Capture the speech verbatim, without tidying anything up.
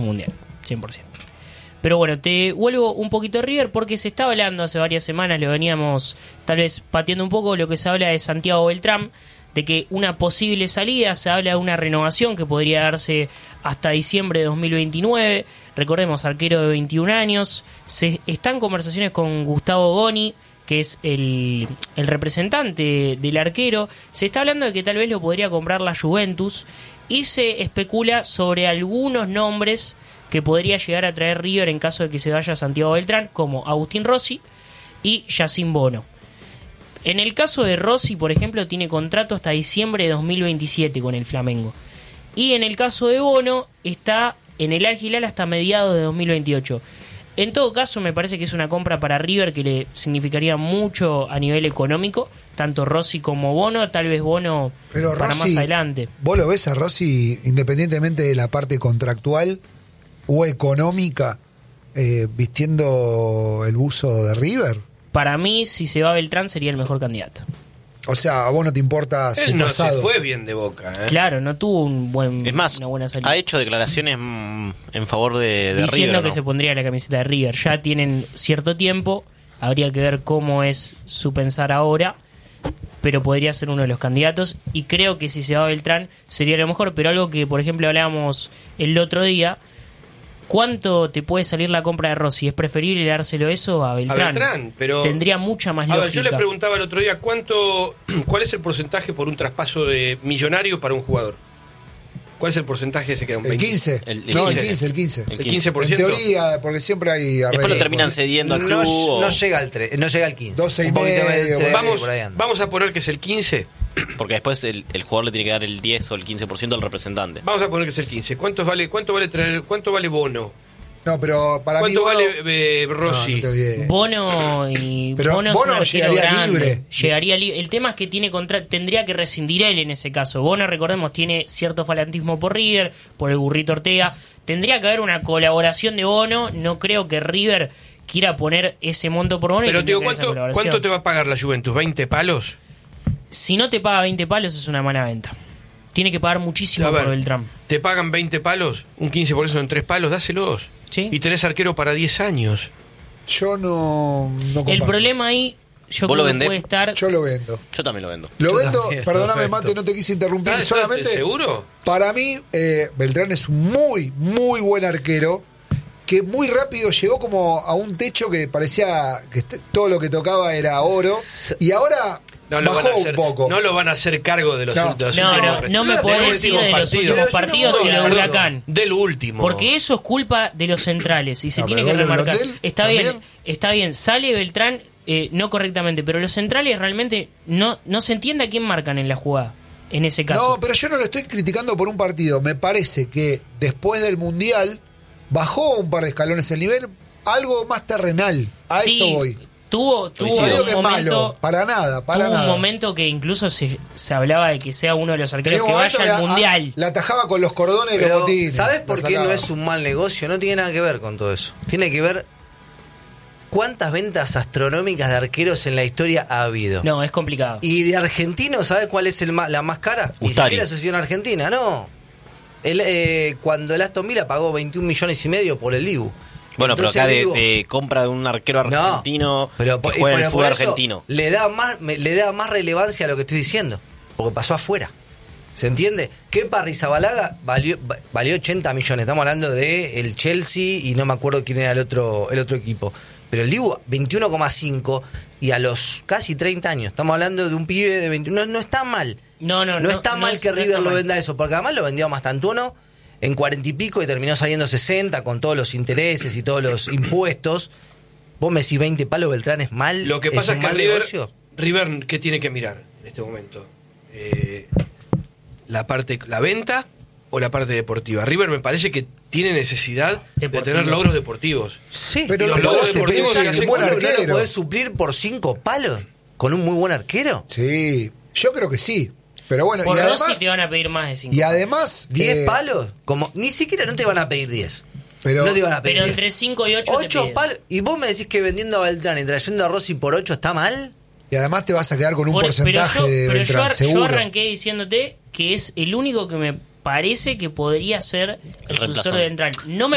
mundial, cien por ciento. Pero bueno, te vuelvo un poquito de River porque se está hablando hace varias semanas, lo veníamos tal vez pateando un poco, lo que se habla de Santiago Beltrán, de que una posible salida, se habla de una renovación que podría darse hasta diciembre de dos mil veintinueve. Recordemos, arquero de veintiún años, se está en conversaciones con Gustavo Boni, que es el, el representante del arquero. Se está hablando de que tal vez lo podría comprar la Juventus y se especula sobre algunos nombres que podría llegar a traer River en caso de que se vaya Santiago Beltrán, como Agustín Rossi y Yacine Bono. En el caso de Rossi, por ejemplo, tiene contrato hasta diciembre de dos mil veintisiete con el Flamengo. Y en el caso de Bono, está en el Al Hilal hasta mediados de dos mil veintiocho. En todo caso, me parece que es una compra para River que le significaría mucho a nivel económico, tanto Rossi como Bono, tal vez Bono Pero para Rossi, más adelante. ¿Vos lo ves a Rossi, independientemente de la parte contractual o económica, eh, vistiendo el buzo de River? Para mí, si se va Beltrán, sería el mejor candidato. O sea, a vos no te importa su Él no pasado. se fue bien de Boca, ¿eh? Claro, no tuvo un buen, Es más, una buena salida. ha hecho declaraciones mm, en favor de, de Diciendo River, que ¿no? se pondría la camiseta de River. Ya tienen cierto tiempo, habría que ver cómo es su pensar ahora, pero podría ser uno de los candidatos. Y creo que si se va Beltrán sería lo mejor. Pero algo que, por ejemplo, hablábamos el otro día, ¿cuánto te puede salir la compra de Rossi? ¿Es preferible dárselo eso a Beltrán? A Beltrán, pero tendría mucha más A lógica. ver, yo le preguntaba el otro día cuánto, ¿cuál es el porcentaje por un traspaso de millonario para un jugador? ¿Cuál es el porcentaje ese que da un ¿El veinte? quince? El- el no, el quince. quince, el quince. El El quince por En ciento. teoría, porque siempre hay arreglos. Después lo terminan cediendo al No, club. o- no llega al tre- no llega al quince. doce y Un poquito más del medio, trece, Vamos, por ahí anda. vamos a poner que es el quince. Porque después el, el jugador le tiene que dar el diez o el quince por ciento al representante. Vamos a poner que es el quince. ¿Cuánto vale, cuánto vale traer, cuánto vale Bono? No, pero para mí... ¿Cuánto Bono- vale eh, No, Rossi? no estoy bien. Bono y Pero Bono, Bono es un arquero llegaría grande. libre. Llegaría libre. El tema es que tiene contra... tendría que rescindir él en ese caso. Bono, recordemos, tiene cierto falantismo por River, por el Burrito Ortega. Tendría que haber una colaboración de Bono. No creo que River quiera poner ese monto por Bono. y Pero tendría tío, que haber esa ¿cuánto, colaboración. ¿cuánto te va a pagar la Juventus? ¿veinte palos? Si no te paga veinte palos es una mala venta. Tiene que pagar muchísimo A ver, por Beltrán. ¿te pagan veinte palos? Un quince por eso en tres palos, dáselos. ¿Sí? Y tenés arquero para diez años. Yo no, no El comparto. problema ahí, yo ¿Vos creo lo que vendés? puede estar... Yo lo vendo. Yo también lo vendo. Lo Yo vendo, también, perdóname lo Mate, vendo. no te quise interrumpir. Ah, solamente, ¿seguro? Para mí, eh, Beltrán es un muy, muy buen arquero que muy rápido llegó como a un techo que parecía que est- todo lo que tocaba era oro y ahora No lo, van bajó a hacer, un poco. no lo van a hacer cargo de los, No. de los No, últimos no, no me de podés los decir últimos de los partidos. últimos partidos y lo de Perdón, Huracán. Del último. Porque eso es culpa de los centrales y se No, tiene pero que el gol de remarcar. Blondel Está también. bien, está bien. Sale Beltrán eh, no correctamente, pero los centrales realmente no, no se entiende a quién marcan en la jugada, en ese caso. No, pero yo no lo estoy criticando por un partido. Me parece que después del Mundial bajó un par de escalones el nivel, algo más terrenal. A Sí, eso voy. Tuvo, tuvo No digo que un es momento, malo, para nada, para tuvo nada. un momento que incluso se, se hablaba de que sea uno de los Tenía arqueros un que momento vaya al que a- Mundial. La atajaba con los cordones de los Pero, botines. ¿sabes La por qué no sacaba. es un mal negocio? No tiene nada que ver con todo eso. Tiene que ver cuántas ventas astronómicas de arqueros en la historia ha habido. No, es complicado. Y de argentino, ¿sabes cuál es el ma- la más cara? Ni Ustari. siquiera Asociación Argentina, no. El, eh, cuando el Aston Villa pagó veintiún millones y medio por el Dibu. Bueno, pero Entonces acá de, digo, de compra de un arquero no, argentino pero, que por- juega en pero el fútbol por eso argentino. Le da, más, me- le da más relevancia a lo que estoy diciendo. Porque pasó afuera. ¿Se entiende? Kepa Arrizabalaga valió, va- valió ochenta millones. Estamos hablando de el Chelsea y no me acuerdo quién era el otro, el otro equipo. Pero el Dibu, veintiuno coma cinco y a los casi treinta años. Estamos hablando de un pibe de veintiuno. No, no está mal. No, no, No, no, está no mal es- que no River está lo mal. venda eso. Porque además lo vendió a Mastantuono en cuarenta y pico y terminó saliendo sesenta con todos los intereses y todos los impuestos. Vos me decís veinte palos, Beltrán es mal. Lo que pasa es, un que mal River, negocio. River, ¿qué tiene que mirar en este momento? Eh, la parte, la venta o la parte deportiva. River me parece que tiene necesidad Deportivo. de tener logros deportivos. Sí, Pero Y no los lo logros hace deportivos pensar que en hacen buen con- ¿No lo arquero. podés suplir por cinco palos? ¿Con un muy buen arquero? Sí, yo creo que sí. Pero bueno, Por y Rossi además, te van a pedir más de cinco. y además ¿diez eh, palos? Como, ni siquiera no te van a pedir diez. Pero- no te van a pedir Pero diez. entre cinco y ocho te ocho piden. palos. ¿Y vos me decís que vendiendo a Beltrán y trayendo a Rossi por ocho está mal? y además te vas a quedar con un Por- porcentaje pero yo, de pero yo Beltrán, ar- yo seguro. arranqué diciéndote que es el único que me parece que podría ser el, El sucesor reemplazante. de Beltrán. No me